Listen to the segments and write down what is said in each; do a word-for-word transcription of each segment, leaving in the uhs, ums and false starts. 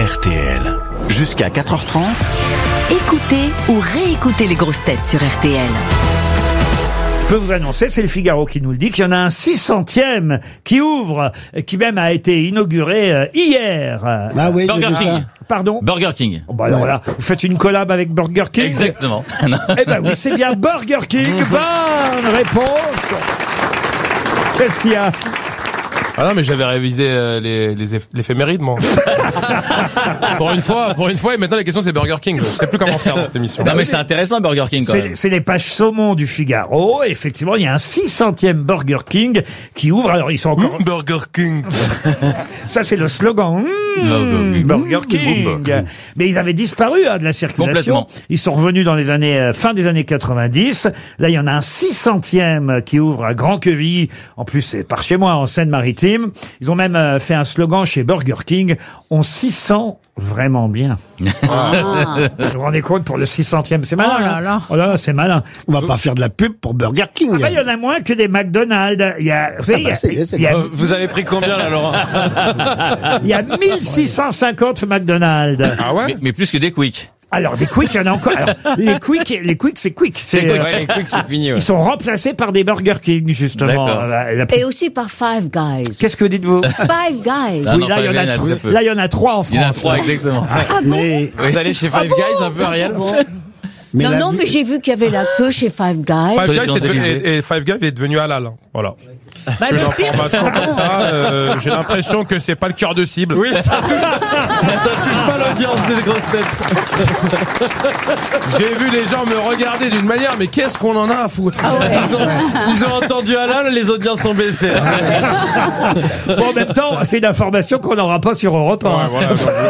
R T L. Jusqu'à quatre heures trente. Écoutez ou réécoutez les grosses têtes sur R T L. Je peux vous annoncer, c'est le Figaro qui nous le dit, qu'il y en a un six centième qui ouvre, qui même a été inauguré euh, hier. Ah oui, Burger King. ça. Pardon? Burger King. Bon, bah alors là, vous faites une collab avec Burger King? Exactement. Eh ben oui, c'est bien Burger King. Bonne réponse. Qu'est-ce qu'il y a? Ah non, mais j'avais révisé euh, les, les eff- l'éphéméride, moi. pour une fois, pour une fois, et maintenant la question c'est Burger King. Je sais plus comment faire dans cette émission. Non mais c'est intéressant Burger King quand C'est, même. c'est les pages saumon du Figaro. Effectivement, il y a un six centième Burger King qui ouvre. Alors, ils sont encore... Mmh, Burger King. Ça, c'est le slogan. Mmh, Burger King. Mais ils avaient disparu hein, de la circulation. Complètement. Ils sont revenus dans les années euh, fin des années quatre-vingt-dix. Là, il y en a un six centième qui ouvre à Grand-Quevilly. En plus, c'est par chez moi, en Seine-Maritime. Ils ont même euh, fait un slogan chez Burger King. On s'y sent vraiment bien. Ah. Vous vous rendez compte pour le six centième, c'est malin. Oh là hein. là. Oh là là, c'est malin. On va pas faire de la pub pour Burger King. Ah bah, il y en a moins que des McDonald's. Il y a, vous savez, Ah bah, c'est- c'est il y a, Euh, vous avez pris combien là, Laurent? il y a mille six cent cinquante McDonald's. Ah ouais? Mais, mais plus que des Quick. Alors, des Quick, il y en a encore. Alors, les Quick, les Quick, c'est Quick. C'est, Quick. euh, Ouais, les Quick, c'est fini. Ouais. ils sont remplacés par des Burger King, justement. D'accord. La- la- Et aussi par Five Guys. Qu'est-ce que dites-vous? Five Guys. Ah Oui, non, là, il y Five en a, Guys, il y en a tro- très peu. là, il y en a trois en Il y en a France. trois exactement. Mais, Vous allez chez Five Guys un peu, Ariel? mais Non, la non, vie- mais j'ai vu qu'il y avait la queue chez Five Guys. Five Sur les Guys est devenu, Champs-Élysées. et, et Five Guys est devenu halal. Voilà. Bah, J'ai le pire, l'information comme ça. euh, j'ai l'impression que c'est pas le cœur de cible. Oui, ça touche, ça touche pas l'audience des grosses têtes. J'ai vu les gens me regarder d'une manière, mais qu'est-ce qu'on en a à foutre? Ils ont, ils ont entendu Alain, les audiences sont baissées. Bon, en même temps, c'est une information qu'on n'aura pas sur Europe un. Ouais,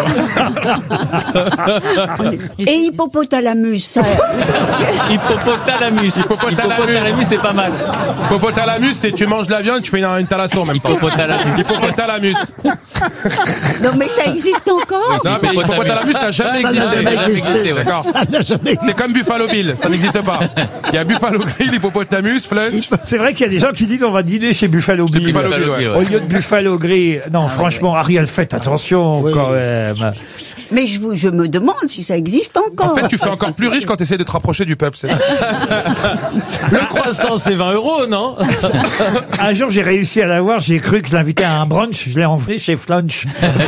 voilà, Et Hippopotalamus. ça- Hippopotalamus. Hippopotalamus. Hippopotalamus, c'est pas mal. Hippopotalamus, c'est tu manges de la viande, tu fais une, une thalasso en même temps. Hippopotalamus. Hippopotalamus. Non, mais ça existe encore. Non, mais Hippopotalamus n'a jamais Ça n'a existé. jamais Jamais existé. existé, ouais. D'accord. Ça n'a jamais existé. C'est comme Buffalo Bill, ça n'existe pas. Il y a Buffalo Bill, Hippopotamus, Flunch. C'est vrai qu'il y a des gens qui disent on va dîner chez Buffalo Bill. Buffalo Bill, Buffalo ouais. Bill, Au lieu de Buffalo Gris. Non, franchement, Ariel, faites attention Oui. quand même. Mais je, vous- je me demande si ça existe encore. En fait, tu fais Parce encore que plus c'est- riche quand tu essaies de te rapprocher du peuple. C'est... Le croissant, c'est vingt euros, non? Un jour, j'ai réussi à l'avoir. J'ai cru que je l'invitais à un brunch. Je l'ai envoyé chez Flunch.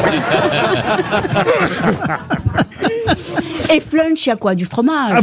Et Flunch, il y a quoi? Du fromage?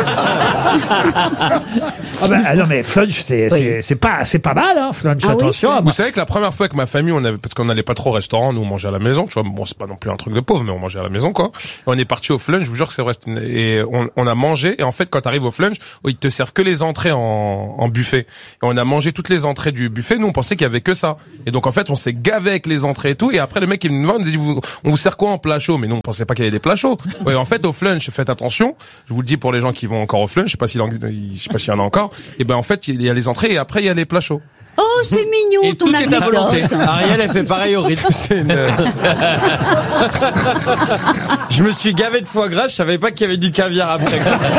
Ah ben, ah non, mais Flunch, c'est, Oui. c'est, c'est pas, c'est pas mal, hein, Flunch. Ah oui, attention. c'est- Ah, Vous bah, savez que la première fois que ma famille, on avait, parce qu'on n'allait pas trop au restaurant, nous on mangeait à la maison, tu vois, bon c'est pas non plus un truc de pauvre, mais on mangeait à la maison quoi. Et on est parti au Flunch, je vous jure que c'est vrai, c'était une- et on, on a mangé, et en fait quand t'arrives au Flunch, ils te servent que les entrées en, en buffet. Et on a mangé toutes les entrées du buffet, nous on pensait qu'il y avait que ça. Et donc en fait on s'est gavé avec les entrées et tout, et après le mec il nous voit, on nous dit, vous- on vous sert quoi en plat chaud? Mais nous on pensait pas qu'il y avait des plats chauds. Ouais, en fait au Flunch, faites attention, je vous le dis pour les gens qui vont encore au Flunch, je sais pas s'il en, je sais pas s'il y en a encore, et ben en fait il y a les entrées et après il y a les plats chauds. Oh, c'est mignon, Et ton tout est à anecdote. volonté. Ariel, elle fait pareil au rythme. Je me suis gavé de foie gras, je savais pas qu'il y avait du caviar après.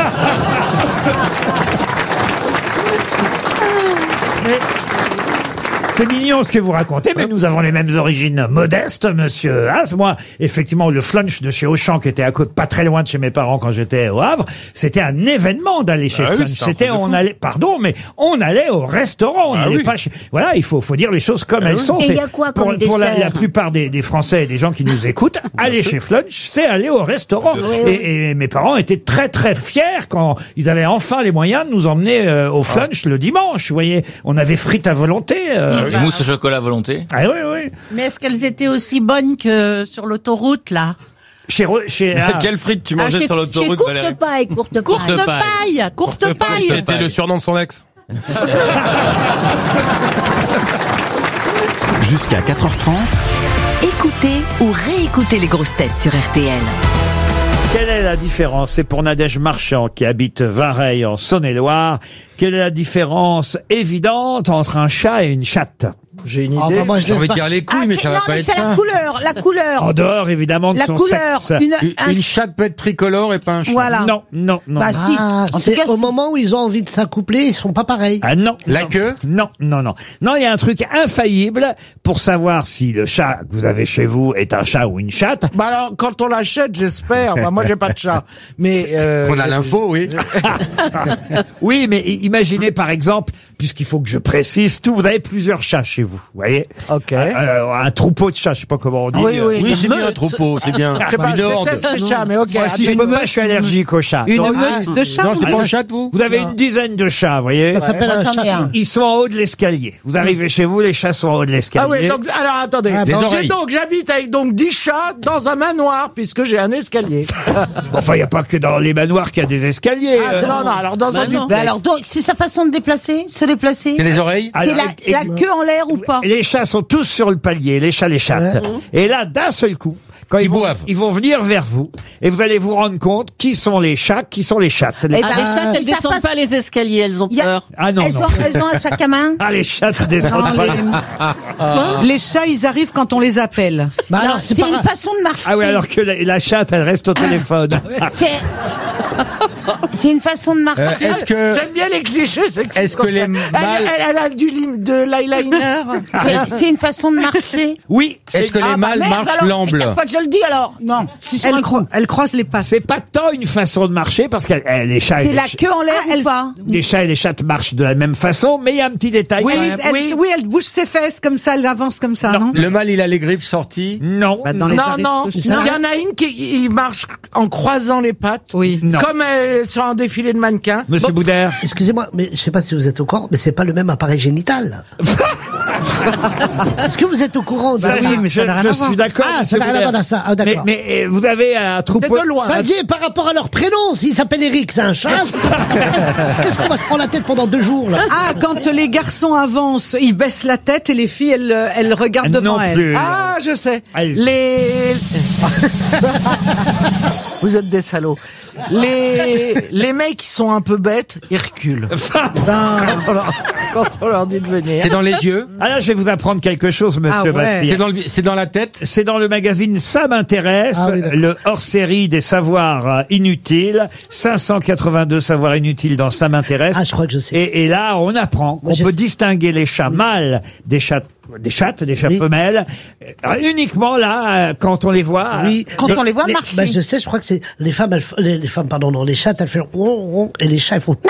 mais c'est mignon ce que vous racontez, mais nous avons les mêmes origines modestes, monsieur Haas. Moi, effectivement, le Flunch de chez Auchan, qui était à côté, pas très loin de chez mes parents quand j'étais au Havre, c'était un événement d'aller chez Ah oui, Flunch. c'était un C'était, truc de on fou. allait, pardon, mais on allait au restaurant, on Ah n'allait oui. pas chez, voilà, il faut, faut dire les choses comme Ah elles oui. sont. Et il C'est- y a quoi pour, comme pour la, dessert la plupart des, des Français et des gens qui nous écoutent, aller chez Flunch, c'est aller au restaurant. sûr. Oui, oui. Et, et mes parents étaient très très fiers quand ils avaient enfin les moyens de nous emmener euh, au Flunch le dimanche. Vous voyez, on avait frites à volonté. euh, Les mousses au chocolat à volonté. Ah oui, oui. mais est-ce qu'elles étaient aussi bonnes que sur l'autoroute, là? Chez, Ro- chez ah, Quelle frite tu Ah, mangeais chez- sur Chez l'autoroute, courte Valérie? paille, courte Courte paille. paille, courte C'était paille. le surnom de son ex. Jusqu'à quatre heures trente. Écoutez ou réécoutez les grosses têtes sur R T L. quelle est la différence? C'est pour Nadège Marchand qui habite Vareille en Saône-et-Loire. Quelle est la différence évidente entre un chat et une chatte? J'ai une Ah, idée. bah, moi, je J'ai laisse envie de pas. dire les couilles, Ah, mais c'est- ça va non, pas mais être c'est la ça. couleur, la couleur. En dehors, évidemment, de La son couleur. sexe. Une, Une, un- une chatte peut être tricolore et pas un chat. Voilà. Non, non, non. Bah si. Ah, En tout c'est cas, au si. moment où ils ont envie de s'accoupler, ils sont pas pareils. Ah non. La non. queue Non, non, non. Non, il y a un truc infaillible pour savoir si le chat que vous avez chez vous est un chat ou une chatte. Bah alors, quand on l'achète, j'espère. Bah, moi, j'ai pas de chat. Mais euh, On a l'info, oui. Oui, mais i- imaginez par exemple, puisqu'il faut que je précise tout, vous avez plusieurs chats chez vous, vous voyez. Ok. Euh, un troupeau de chats, je sais pas comment on dit. Oui, oui. Oui, c'est bien un troupeau, c'est bien. Je sais pas, Une je horde. déteste les chats, mais ok. Moi, si je peux pas, je suis allergique aux chats. Une Donc, meute de chats. Non, c'est Ah, pas un ça- chat, vous vous avez une dizaine de chats, vous voyez. Ça s'appelle moi, un j'en ai chat. un. Ils sont en haut de l'escalier. Vous arrivez chez vous, les chats sont en haut de l'escalier. Ah oui, donc, alors attendez. Ah, les Donc, j'ai oreilles. donc, j'habite avec donc dix chats dans un manoir, puisque j'ai un escalier. Enfin, il n'y a pas que dans les manoirs qu'il y a des escaliers. Ah, euh. non, non, alors dans un Bah duplex. alors, donc, c'est sa façon de déplacer, se déplacer. C'est les oreilles Alors, C'est la, ex- la queue en l'air ou pas? Les chats sont tous sur le palier, les chats, les chattes. Et là, d'un seul coup, quand ils, Ils vont, boivent. ils vont venir vers vous, et vous allez vous rendre compte qui sont les chats, qui sont les chattes. Les- Eh ben, Ah, les chattes, elles ça descendent passe- pas les escaliers, elles ont Il y a- peur. Ah non, elles, non. Ont, elles ont un sac à main. Ah, les chattes descendent pas. Les chats, ils arrivent quand on les appelle. Bah Non, alors, c'est c'est pas une grave. façon de marcher. Ah oui, alors que la, la chatte, elle reste au téléphone. C'est c'est une façon de marcher. Euh, Est-ce que... J'aime bien les clichés, c'est que Est-ce que les elle, mâles- elle, elle a du lim- de l'eyeliner. C'est- C'est une façon de marcher. Oui, Est-ce que les Ah, bah mâles merde, marchent alors, l'amble mais pas que je le dis alors. Non. Je suis Elle, un cro- con. elle croise les pattes. c'est pas tant une façon de marcher, parce que eh, les chats et C'est les, la ch- queue en l'air Ah, ou pas? les chats et les chattes marchent de la même façon, mais il y a un petit détail Oui, quand elle, même. elle- oui, elle bouge ses fesses comme ça, elle avance comme ça, non, Le mâle, il a les griffes sorties. Non, Bah, dans les Non, aristos, non, je il sais. y en a une qui il marche en croisant les pattes. Oui. non. Comme elle sur un défilé de mannequins. Monsieur Donc, Boudère. Excusez-moi, mais je sais pas si vous êtes au courant, mais c'est pas le même appareil génital. Est-ce que vous êtes au courant de Ça, oui, je- mais ça je, n'a rien je à voir. suis d'accord. Ah, ça monsieur n'a rien à Boudère. voir à ça. Ah, mais, d'accord. mais euh, vous avez un troupeau. C'est de loin. Bah, dis, par rapport à leur prénom, s'il s'appelle Eric, c'est un chat. Qu'est-ce qu'on va se prendre la tête pendant deux jours, là? Ah, quand les garçons avancent, ils baissent la tête et les filles, elles, elles regardent devant non elles. plus. Ah, je sais. Allez. Les. Vous êtes des salauds. Les les mecs qui sont un peu bêtes, ils reculent. quand, on leur, quand on leur dit de venir. C'est dans les yeux. Ah là, je vais vous apprendre quelque chose, monsieur Ah ouais. Baffy. C'est dans, le... c'est dans la tête. C'est dans le magazine Ça m'intéresse, Ah oui, d'accord. le hors-série des savoirs euh, inutiles. cinq cent quatre-vingt-deux savoirs inutiles dans Ça m'intéresse. Ah, je crois que je sais. Et, et là, on apprend qu'on Moi, je peut sais. distinguer les chats mâles des chats des chattes, des chats Oui. femelles, euh, uniquement là, euh, quand on les voit. Oui. Quand Le- on les voit Les- marcher. bah, je sais, je crois que c'est les femmes, elles f- les, les femmes, pardon, non, les chattes, elles font ron, ron, et les chats, ils font.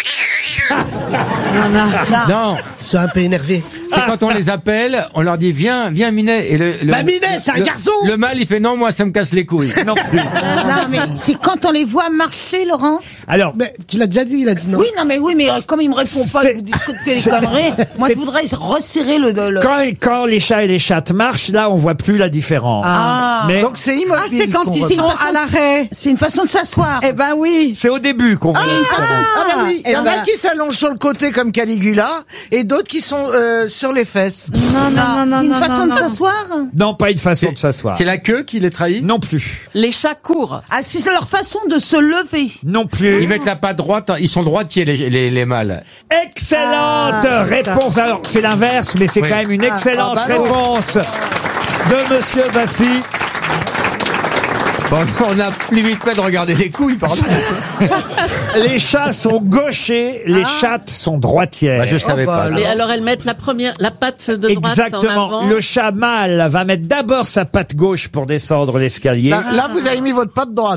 Ça. Non, Ils sont un peu énervés. c'est quand on les appelle, on leur dit viens, viens Minet. Et le, le, Bah, Minet, c'est un le- garçon. Le mâle, il fait non, moi ça me casse les couilles. Non plus. Non, mais c'est quand on les voit marcher, Laurent. Alors, Mais tu l'as déjà dit, il a dit non. Oui, non, mais oui, mais euh, comme il me répond pas, C'est- il vous dit que des conneries. Moi, je voudrais resserrer le. le- quand, quand les chats et les chattes marchent, là, on voit plus la différence. Ah. Mais Donc c'est immobile. Ah, c'est quand qu'on ils remarque. sont à l'arrêt. C'est une façon de s'asseoir. Eh ben oui. c'est au début qu'on voit la différence. Ah bah oui, il y en Eh a ben- qui s'allongent sur le côté comme Caligula et d'autres qui sont euh, sur les fesses. Non, non, non, non, C'est une non, façon non, de non. s'asseoir. Non, pas une façon de s'asseoir. C'est la queue qui les trahit. Non plus. Les chats courent. Ah, c'est leur façon de se lever. Non plus. Ils mettent la patte droite, ils sont droitiers les, les, les mâles. Excellente Ah, réponse. Alors, c'est l'inverse, mais c'est Oui. quand même une excellente Ah, bah non. réponse de Monsieur Baffy. Bon, on a plus vite fait de regarder les couilles, pardon. Les chats sont gauchers, les chattes sont droitières. Bah, je savais pas. Et alors elles mettent la première, la patte de droite en Exactement. avant. Le chat mâle va mettre d'abord sa patte gauche pour descendre l'escalier. Là, là, vous avez mis votre patte droite.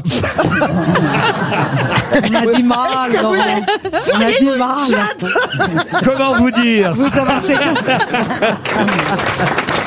On a du mal, Laurent. On a du mal. Comment vous dire Vous avancez.